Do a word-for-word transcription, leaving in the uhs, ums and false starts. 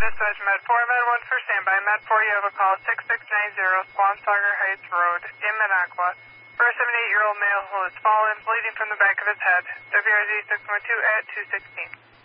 dispatch Med four, Med one for standby. Med four, you have a call six six nine zero Squamsauger Heights Road in Minocqua. For a seventy-eight-year-old male who has fallen, bleeding from the back of his head. W R Z six one two at two sixteen.